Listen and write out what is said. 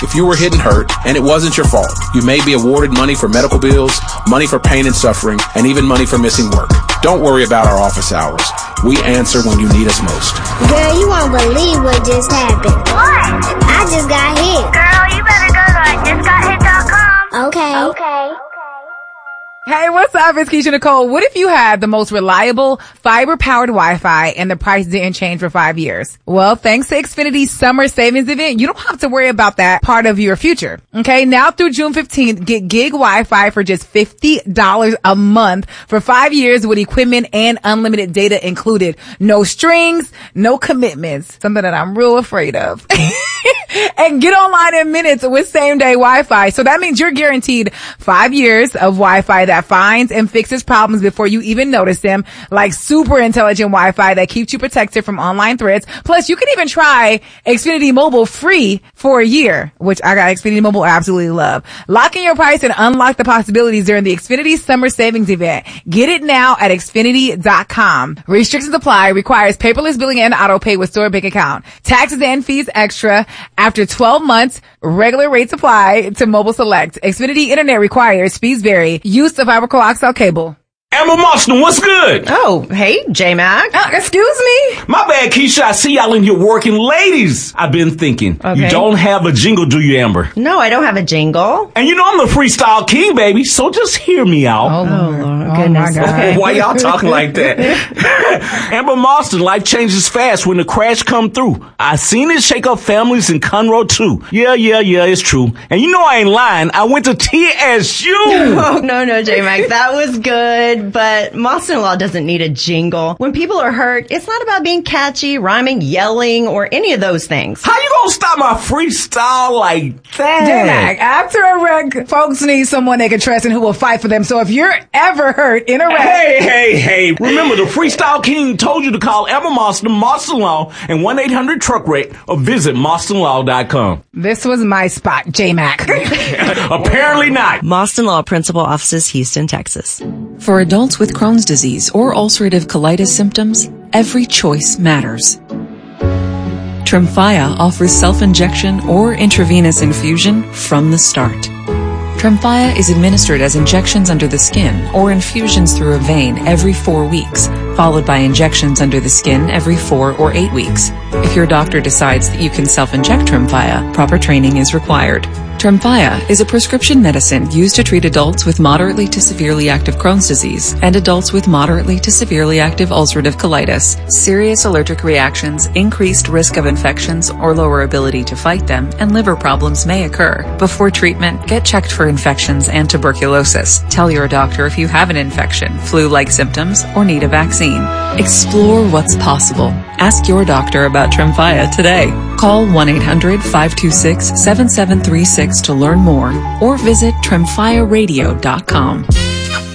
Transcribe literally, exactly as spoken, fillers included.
If you were hit and hurt, and it wasn't your fault, you may be awarded money for medical bills, money for pain and suffering, and even money for missing work. Don't worry about our office hours. We answer when you need us most. Girl, you won't believe what just happened. What? I just got hit. Girl, you better go to I just got hit dot com. Okay. Okay. Hey, what's up? It's Keisha Nicole. What if you had the most reliable fiber-powered Wi-Fi and the price didn't change for five years? Well, thanks to Xfinity's summer savings event, you don't have to worry about that part of your future. Okay, now through June fifteenth, get gig Wi-Fi for just fifty dollars a month for five years with equipment and unlimited data included. No strings, no commitments. Something that I'm real afraid of. And get online in minutes with same-day Wi-Fi. So that means you're guaranteed five years of Wi-Fi that finds and fixes problems before you even notice them, like super intelligent Wi-Fi that keeps you protected from online threats. Plus, you can even try Xfinity Mobile free for a year, which I got Xfinity Mobile, I absolutely love. Lock in your price and unlock the possibilities during the Xfinity Summer Savings Event. Get it now at Xfinity dot com. Restrictions apply. Requires paperless billing and auto pay with store bank account. Taxes and fees extra. After twelve months, regular rates apply to Mobile Select. Xfinity Internet requires. Speeds vary. Use of fiber coaxial cable. Amber Marston, what's good? Oh, hey, J-Mac. Uh, excuse me? My bad, Keisha. I see y'all in here working. Ladies, I've been thinking. Okay. You don't have a jingle, do you, Amber? No, I don't have a jingle. And you know I'm the freestyle king, baby, so just hear me out. Oh, Lord. Lord, Oh, goodness. my God. Why y'all talking like that? Amber Marston, life changes fast when the crash come through. I seen it shake up families in Conroe, too. Yeah, yeah, yeah, it's true. And you know I ain't lying. I went to T S U. Oh, no, no, J-Mac. That was good, but Marston-in-law doesn't need a jingle. When people are hurt, it's not about being catchy, rhyming, yelling, or any of those things. How you gonna stop my freestyle like that? J-Mac, after a wreck, folks need someone they can trust and who will fight for them. So if you're ever hurt in a wreck... Hey, hey, hey. Remember, the Freestyle King told you to call Amber Marston, Marston Law, and one eight hundred truck rate or visit marston law dot com. This was my spot, J-Mac. Apparently not. Marston Law Principal Offices, Houston, Texas. For adults with Crohn's disease or ulcerative colitis symptoms, every choice matters. Tremfya offers self-injection or intravenous infusion from the start. Tremfya is administered as injections under the skin or infusions through a vein every four weeks, followed by injections under the skin every four or eight weeks. If your doctor decides that you can self-inject Tremfya, proper training is required. Tremfya is a prescription medicine used to treat adults with moderately to severely active Crohn's disease and adults with moderately to severely active ulcerative colitis. Serious allergic reactions, increased risk of infections or lower ability to fight them, and liver problems may occur. Before treatment, get checked for infections and tuberculosis. Tell your doctor if you have an infection, flu-like symptoms, or need a vaccine. Explore what's possible. Ask your doctor about Tremfya today. Call one eight hundred five two six seven seven three six to learn more or visit tremfya radio dot com.